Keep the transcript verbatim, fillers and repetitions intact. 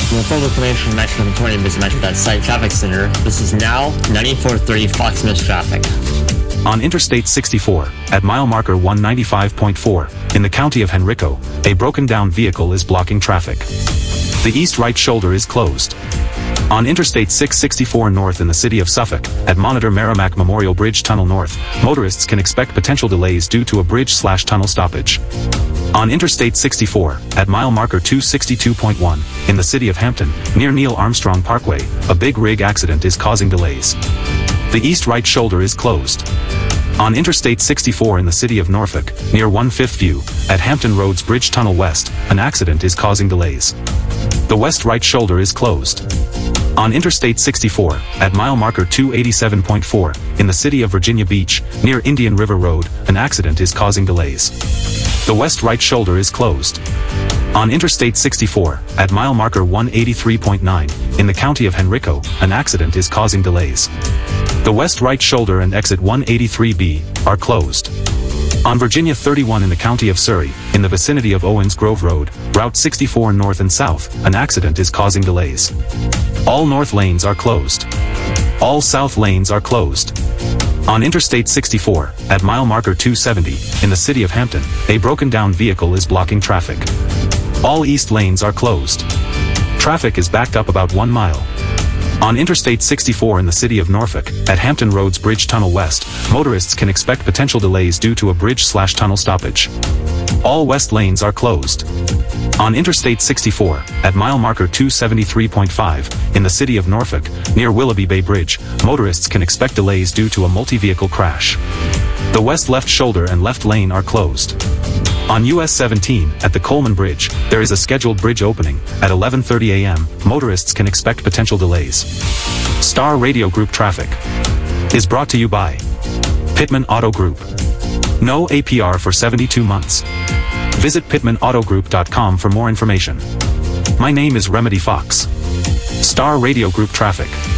For full information on Metro twenty, visit Metro dot site Traffic Center. This is now ninety-four thirty Fox Miss traffic. On Interstate sixty-four, at mile marker one ninety-five point four, in the county of Henrico, a broken-down vehicle is blocking traffic. The east right shoulder is closed. On Interstate six sixty-four North in the city of Suffolk, at Monitor Merrimack Memorial Bridge Tunnel North, motorists can expect potential delays due to a bridge-slash-tunnel stoppage. On Interstate sixty-four, at mile marker two sixty-two point one, in the city of Hampton, near Neil Armstrong Parkway, a big rig accident is causing delays. The east right shoulder is closed. On Interstate sixty-four in the city of Norfolk, near one fifth View, at Hampton Roads Bridge Tunnel West, an accident is causing delays. The west right shoulder is closed. On Interstate sixty-four, at mile marker two eighty-seven point four, in the city of Virginia Beach, near Indian River Road, an accident is causing delays. The west right shoulder is closed. On Interstate sixty-four, at mile marker one eighty-three point nine, in the county of Henrico, an accident is causing delays. The west right shoulder and exit one eighty-three B are closed. On Virginia thirty-one in the county of Surrey, in the vicinity of Owens Grove Road, Route sixty-four north and south, an accident is causing delays. All north lanes are closed. All south lanes are closed. On Interstate sixty-four, at mile marker two seventy, in the city of Hampton, a broken-down vehicle is blocking traffic. All east lanes are closed. Traffic is backed up about one mile. On Interstate sixty-four in the city of Norfolk, at Hampton Roads Bridge Tunnel West, motorists can expect potential delays due to a bridge-slash-tunnel stoppage. All west lanes are closed. On Interstate sixty-four, at mile marker two seventy-three point five, in the city of Norfolk, near Willoughby Bay Bridge, motorists can expect delays due to a multi-vehicle crash. The west left shoulder and left lane are closed. On U S seventeen, at the Coleman Bridge, there is a scheduled bridge opening. At eleven thirty a m, motorists can expect potential delays. Star Radio Group Traffic is brought to you by Pittman Auto Group. No A P R for seventy-two months. Visit pittman auto group dot com for more information. My name is Remedy Fox. Star Radio Group Traffic.